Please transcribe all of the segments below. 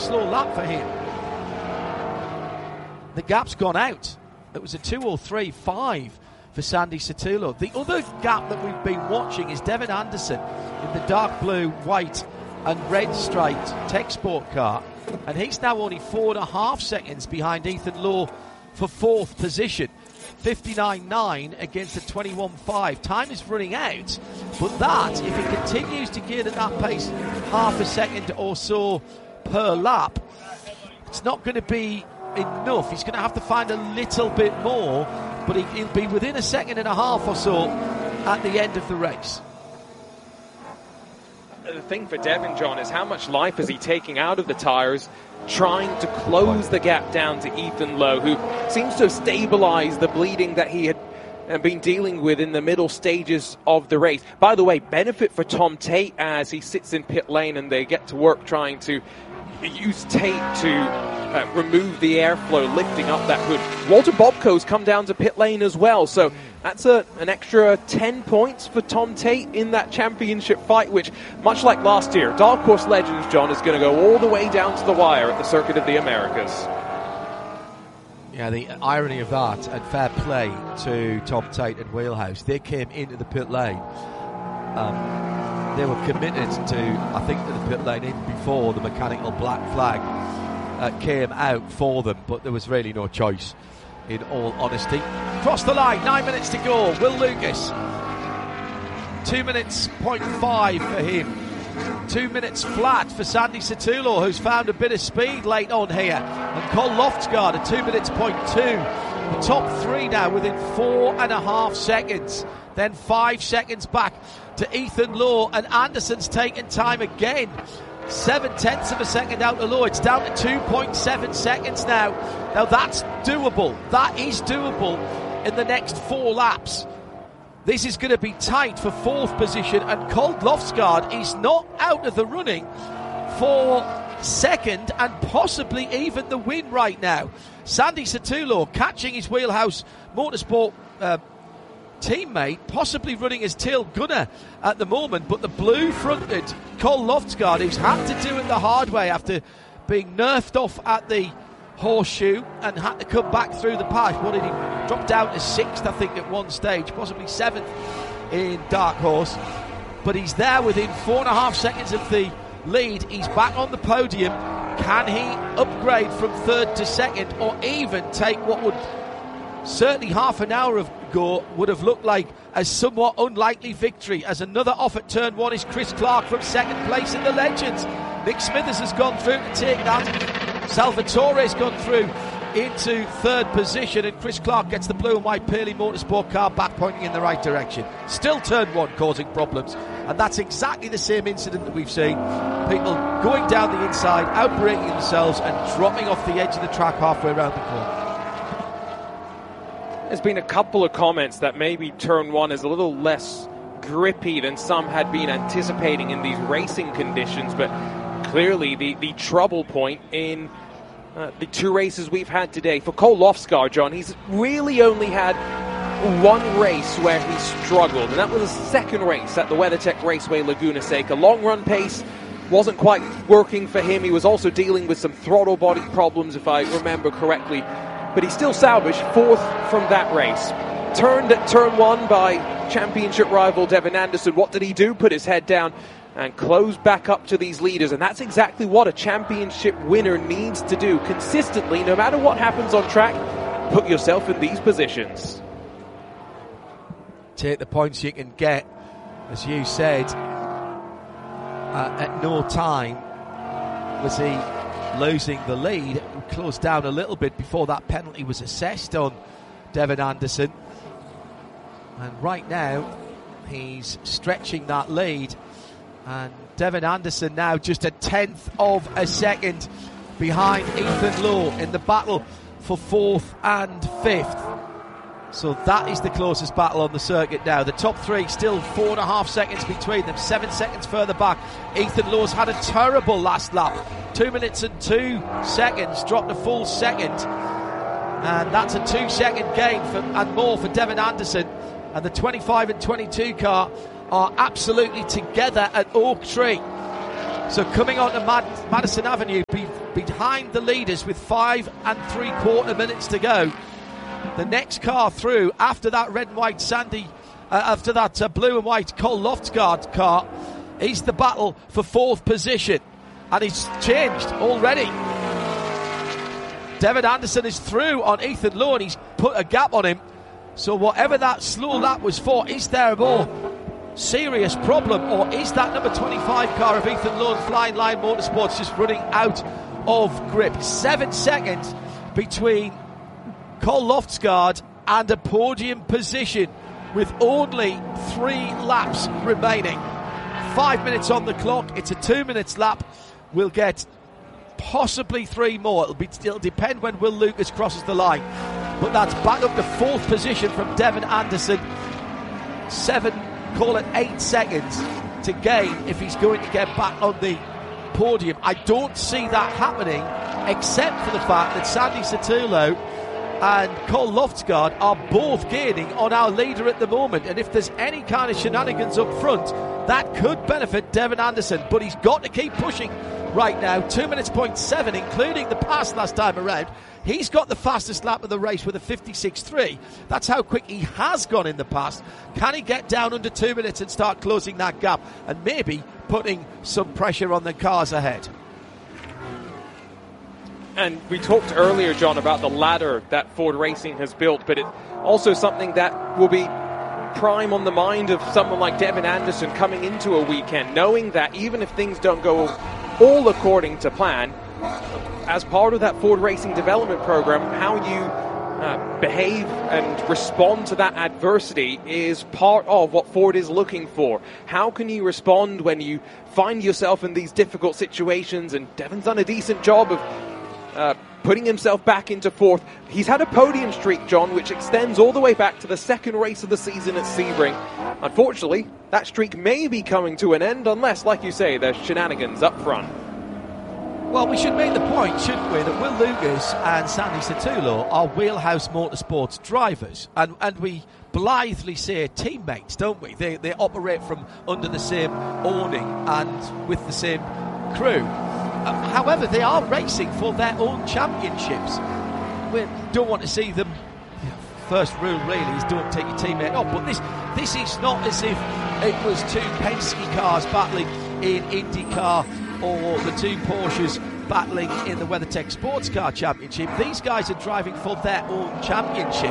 slow lap for him. The gap's gone out. It was a 2:03.5 for Sandy Satullo. The other gap that we've been watching is Devin Anderson in the dark blue, white and red striped Tech Sport car, and he's now only 4.5 seconds behind Ethan Lowe for fourth position. 59.9 against a 21.5. Time is running out, but that, if he continues to gear at that pace, half a second or so per lap, it's not going to be enough. He's going to have to find a little bit more, but he'll be within a second and a half or so at the end of the race. The thing for Devin, John, is how much life is he taking out of the tyres, trying to close the gap down to Ethan Lowe, who seems to have stabilised the bleeding that he had been dealing with in the middle stages of the race. By the way, benefit for Tom Tate as he sits in pit lane and they get to work trying to use Tate to remove the airflow, lifting up that hood. Walter Bobco's come down to pit lane as well, so that's an extra 10 points for Tom Tate in that championship fight, which, much like last year, Dark Horse Legends, John, is going to go all the way down to the wire at the Circuit of the Americas. Yeah, the irony of that, and fair play to Tom Tate and Wheelhouse, they came into the pit lane. They were committed to, I think, to the pit lane even before the mechanical black flag came out for them, but there was really no choice, in all honesty. Cross the line, 9 minutes to go. Will Lucas, 2 minutes 0.5 for him. 2 minutes flat for Sandy Satullo, who's found a bit of speed late on here. And Cole Loftsgaard at 2 minutes 0.2. The top three now within 4.5 seconds. Then 5 seconds back to Ethan Lowe, and Anderson's taken time again. 0.7 of a second out to Lowe. It's down to 2.7 seconds now. Now that's doable. That is doable in the next 4 laps. This is going to be tight for fourth position, and Colt Loftsgaard is not out of the running for second and possibly even the win right now. Sandy Satullo catching his Wheelhouse Motorsport teammate, possibly running his tail gunner at the moment, but the blue-fronted Cole Loftsgaard, who's had to do it the hard way after being nerfed off at the Horseshoe and had to come back through the patch. What did he drop down to 6th, I think, at one stage, possibly 7th in Dark Horse, but he's there within 4.5 seconds of the lead. He's back on the podium. Can he upgrade from 3rd to 2nd, or even take what would certainly half an hour ago would have looked like a somewhat unlikely victory, as another off at turn 1 is Chris Clark from 2nd place in the Legends. Nick Smithers has gone through to take that. Salvatore's gone through into 3rd position, and Chris Clark gets the blue and white Pearly Motorsport car back, pointing in the right direction. Still turn 1 causing problems, and that's exactly the same incident that we've seen. People going down the inside, outbraking themselves and dropping off the edge of the track halfway around the corner. There's been a couple of comments that maybe turn 1 is a little less grippy than some had been anticipating in these racing conditions, but clearly the trouble point in the 2 races we've had today. For Cole Loftsgaard, John, he's really only had 1 race where he struggled, and that was a 2nd race at the WeatherTech Raceway Laguna Seca. Long run pace wasn't quite working for him. He was also dealing with some throttle body problems, if I remember correctly, but he still salvaged 4th from that race. Turned at turn 1 by championship rival Devin Anderson. What did he do? Put his head down and close back up to these leaders, and that's exactly what a championship winner needs to do consistently. No matter what happens on track, put yourself in these positions. Take the points you can get. As you said, at no time was he losing the lead. It closed down a little bit before that penalty was assessed on Devin Anderson, and right now he's stretching that lead. And Devin Anderson now just a 1/10 of a second behind Ethan Lowe in the battle for 4th and 5th. So that is the closest battle on the circuit now. The top 3 still 4.5 seconds between them, 7 seconds further back. Ethan Lowe's had a terrible last lap. 2 minutes and 2 seconds, dropped a full second. And that's a 2-second gain and more for Devin Anderson. And the 25 and 22 car are absolutely together at Oak Tree. So coming on to Madison Avenue, behind the leaders with 5 3/4 minutes to go. The next car through after that red and white after that blue and white Cole Loftsgaard car is the battle for 4th position. And it's changed already. Devin Anderson is through on Ethan Lowe and he's put a gap on him. So whatever that slow lap was for, is there a more serious problem, or is that number 25 car of Ethan Lowe, Flying Lion Motorsports, just running out of grip? 7 seconds between Cole Loftsgaard and a podium position with only 3 laps remaining. 5 minutes on the clock. It's a 2 minutes lap. We'll get possibly 3 more. It'll depend when Will Lucas crosses the line. But that's back up to 4th position from Devin Anderson. 8 seconds to gain if he's going to get back on the podium. I don't see that happening, except for the fact that Sandy Satullo and Cole Loftsgaard are both gaining on our leader at the moment. And if there's any kind of shenanigans up front, that could benefit Devin Anderson. But he's got to keep pushing right now. 2 minutes, 0.7, including the pass last time around. He's got the fastest lap of the race with a 56.3. That's how quick he has gone in the past. Can he get down under 2 minutes and start closing that gap and maybe putting some pressure on the cars ahead? And we talked earlier, John, about the ladder that Ford Racing has built, but it's also something that will be prime on the mind of someone like Devin Anderson coming into a weekend, knowing that even if things don't go all according to plan, as part of that Ford Racing development program, how you behave and respond to that adversity is part of what Ford is looking for. How can you respond when you find yourself in these difficult situations? And Devin's done a decent job of putting himself back into 4th. He's had a podium streak, John, which extends all the way back to the 2nd race of the season at Sebring. Unfortunately, that streak may be coming to an end unless, like you say, there's shenanigans up front. Well, we should make the point, shouldn't we, that Will Lucas and Sandy Satullo are Wheelhouse Motorsports drivers, and we blithely say teammates, don't we? They operate from under the same awning and with the same crew. However, they are racing for their own championships. We don't want to see them. First rule really is don't take your teammate off. But this is not as if it was 2 Penske cars battling in IndyCar or the 2 Porsches battling in the WeatherTech Sports Car Championship. These guys are driving for their own championship,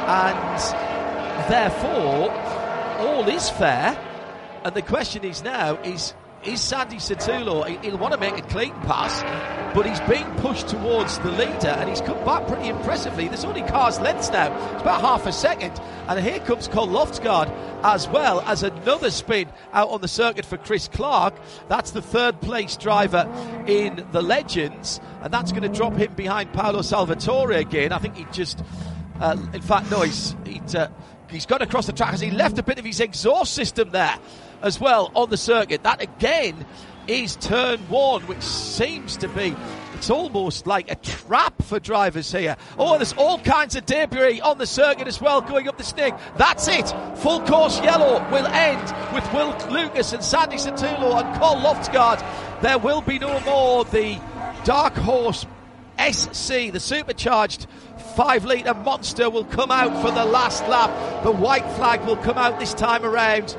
and therefore all is fair. And the question is now is Sandy Satullo, he'll want to make a clean pass, but he's being pushed towards the leader and he's come back pretty impressively. There's only car's lengths now. It's about half a second. And here comes Cole Loftsgaard as well as another spin out on the circuit for Chris Clark. That's the 3rd place driver in the Legends, and that's going to drop him behind Paolo Salvatore again. I think he just, in fact, no, he's gone across the track as he left a bit of his exhaust system there as well on the circuit. That again is turn 1, which seems to be, it's almost like a trap for drivers here. Oh, there's all kinds of debris on the circuit as well going up the snake. That's it. Full course yellow will end with Will Lucas and Sandy Satullo and Cole Loftsgaard. There will be no more. The Dark Horse SC, the supercharged 5-litre monster, will come out for the last lap. The white flag will come out this time around.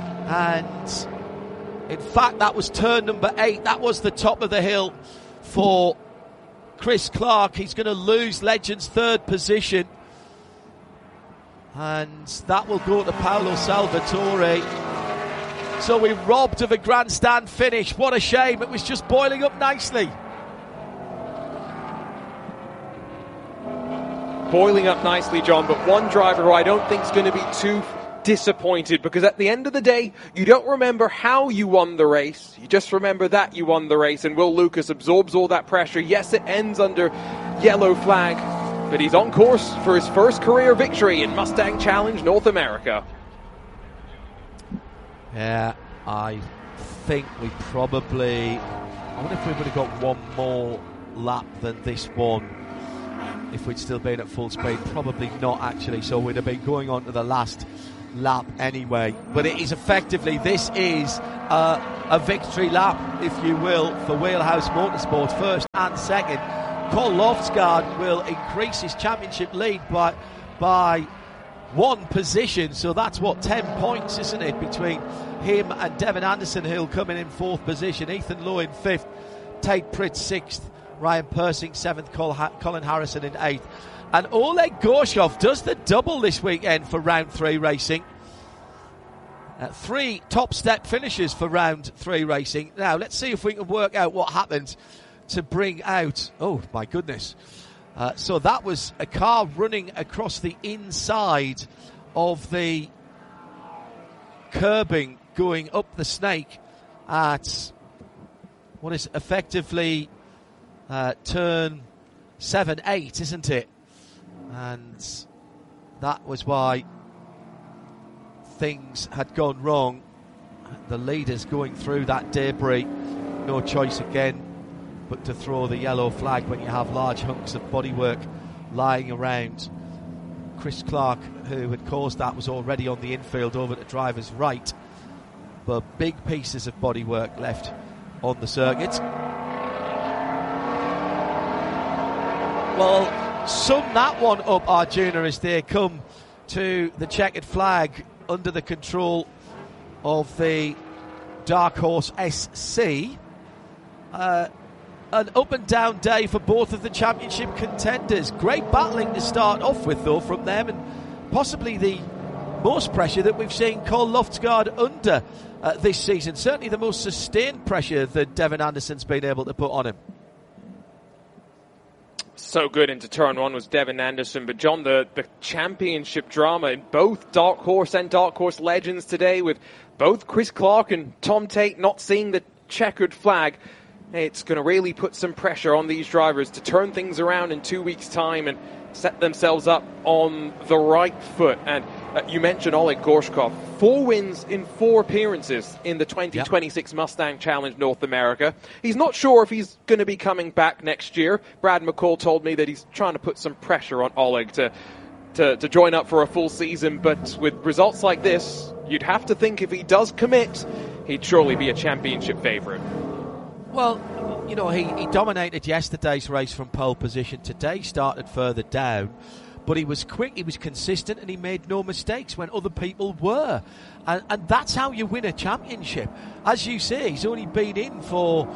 And in fact, that was turn number 8. That was the top of the hill for Chris Clark. He's going to lose Legends' 3rd position. And that will go to Paolo Salvatore. So we're robbed of a grandstand finish. What a shame. It was just boiling up nicely. Boiling up nicely, John, but one driver who I don't think is going to be too disappointed, because at the end of the day, you don't remember how you won the race, you just remember that you won the race, and Will Lucas absorbs all that pressure. Yes, it ends under yellow flag, but he's on course for his first career victory in Mustang Challenge North America. Yeah, I think we probably, I wonder if we would have got one more lap than this one if we'd still been at full speed. Probably not, actually. So we'd have been going on to the last lap anyway. But it is effectively, this is a victory lap, if you will, for Wheelhouse Motorsport, first and second. Cole Loftsgaard will increase his championship lead by one position, so that's 10 points, isn't it, between him and Devin Anderson, who'll come in 4th position, Ethan Lowe in 5th, Tate Pritt 6th, Ryan Persing 7th, Colin Harrison in 8th, and Oleg Gorshkov does the double this weekend for round 3 racing. 3 top step finishes for round 3 racing. Now let's see if we can work out what happened to bring out, oh my goodness, so that was a car running across the inside of the curbing going up the Snake at what is effectively turn 7-8, isn't it? And that was why things had gone wrong. The leaders going through that debris, no choice again but to throw the yellow flag when you have large hunks of bodywork lying around. Chris Clark, who had caused that, was already on the infield over to driver's right, but big pieces of bodywork left on the circuit. Well, sum that one up, Arjuna, as they come to the checkered flag under the control of the Dark Horse SC. An up and down day for both of the championship contenders. Great battling to start off with, though, from them, and possibly the most pressure that we've seen Cole Loftsgaard under this season. Certainly the most sustained pressure that Devin Anderson's been able to put on him. So good into turn 1 was Devin Anderson, but John, the championship drama in both Dark Horse and Dark Horse Legends today, with both Chris Clark and Tom Tate not seeing the checkered flag. It's going to really put some pressure on these drivers to turn things around in 2 weeks' time and set themselves up on the right foot. And you mentioned Oleg Gorshkov, 4 wins in 4 appearances in the 2026 Mustang Challenge North America. He's not sure if he's going to be coming back next year. Brad McCall told me that he's trying to put some pressure on Oleg to join up for a full season. But with results like this, you'd have to think if he does commit, he'd surely be a championship favourite. Well, you know, he dominated yesterday's race from pole position. Today started further down, but he was quick, he was consistent, and he made no mistakes when other people were. And that's how you win a championship. As you say, he's only been in for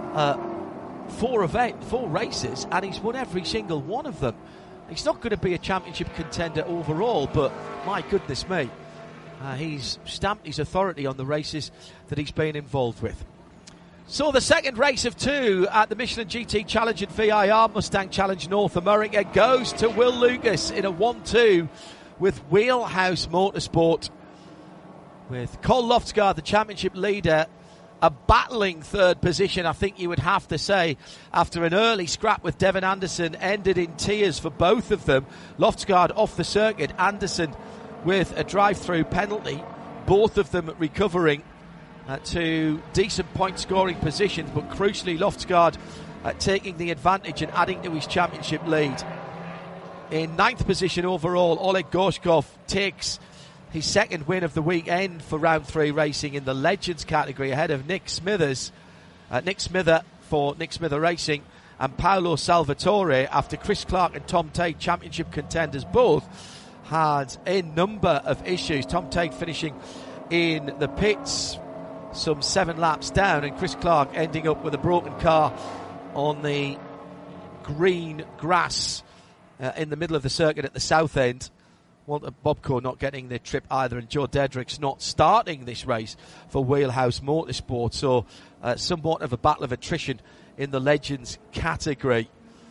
4 races, and he's won every single one of them. He's not going to be a championship contender overall, but my goodness me, he's stamped his authority on the races that he's been involved with. So the second race of 2 at the Michelin GT Challenge and VIR Mustang Challenge North America goes to Will Lucas in a 1-2 with Wheelhouse Motorsport, with Cole Loftsgaard, the championship leader, a battling 3rd position, I think you would have to say, after an early scrap with Devin Anderson, ended in tears for both of them. Loftsgaard off the circuit, Anderson with a drive-through penalty, both of them recovering to decent point scoring positions, but crucially Loftsgaard taking the advantage and adding to his championship lead. In 9th position overall, Oleg Gorshkov takes his 2nd win of the weekend for round 3 racing in the Legends category, ahead of Nick Smithers. Nick Smither for Nick Smither Racing, and Paolo Salvatore, after Chris Clark and Tom Tate, championship contenders, both had a number of issues. Tom Tate finishing in the pits some 7 laps down, and Chris Clark ending up with a broken car on the green grass in the middle of the circuit at the south end. Walter Bobko not getting the trip either, and Joe Dedrick's not starting this race for Wheelhouse Motorsport, so somewhat of a battle of attrition in the Legends category.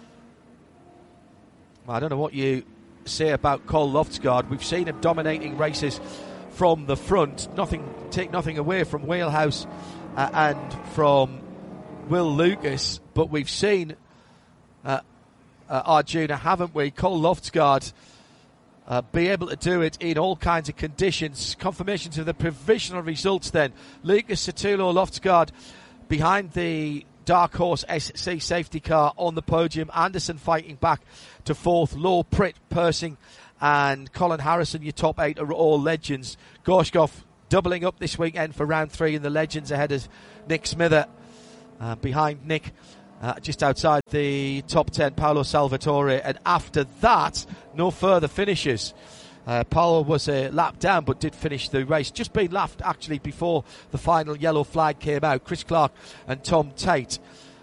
I don't know what you say about Cole Loftsgaard. We've seen him dominating races from the front. Take nothing away from Wheelhouse and from Will Lucas, but we've seen Arjuna, haven't we? Cole Loftsgaard be able to do it in all kinds of conditions. Confirmations of the provisional results then. Lucas, Satulo, Loftsgaard behind the Dark Horse SC safety car on the podium. Anderson fighting back to 4th. Lowe, Pritt, Persing and Colin Harrison, your top 8 are all legends. Gorshkov doubling up this weekend for round 3 in the legends ahead of Nick Smither. Behind Nick, just outside the top 10, Paolo Salvatore. And after that, no further finishes. Paolo was a lap down but did finish the race. Just been lapped actually before the final yellow flag came out. Chris Clark and Tom Tate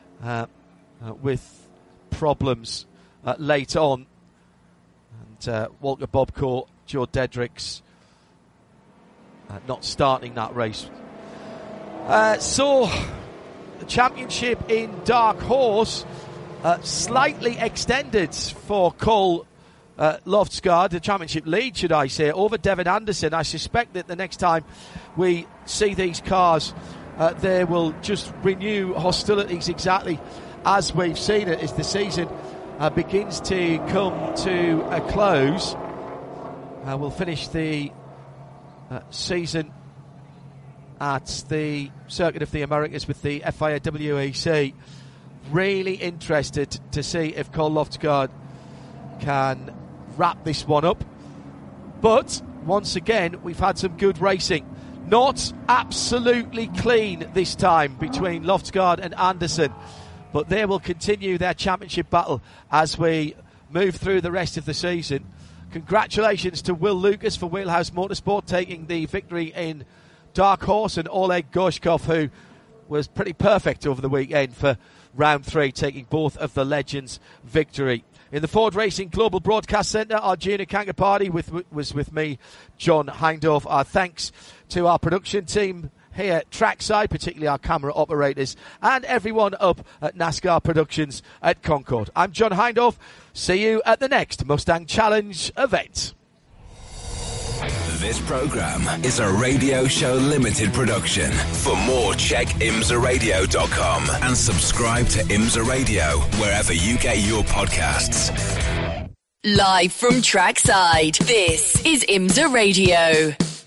with problems late on. And Walker Bobko, Joe Dedricks not starting that race. So the championship in Dark Horse slightly extended for Cole Loftsgaard, the championship lead, should I say, over Devin Anderson. I suspect that the next time we see these cars, they will just renew hostilities exactly as we've seen it as the season begins to come to a close. We'll finish the season at the Circuit of the Americas with the FIA WEC. Really interested to see if Cole Loftsgaard can wrap this one up. But once again, we've had some good racing. Not absolutely clean this time between Loftsgaard and Anderson, but they will continue their championship battle as we move through the rest of the season. Congratulations to Will Lucas for Wheelhouse Motorsport taking the victory in Dark Horse, and Oleg Gorshkov, who was pretty perfect over the weekend for round 3, taking both of the legends' victory. In the Ford Racing Global Broadcast Centre, Arjuna Kankapati was with me, John Hindhaugh. Our thanks to our production team here trackside, particularly our camera operators, and everyone up at NASCAR Productions at Concord. I'm John Hindhaugh. See you at the next Mustang Challenge event. This program is a Radio Show Limited production. For more, check imsaradio.com and subscribe to IMSA Radio wherever you get your podcasts. Live from trackside, this is IMSA Radio.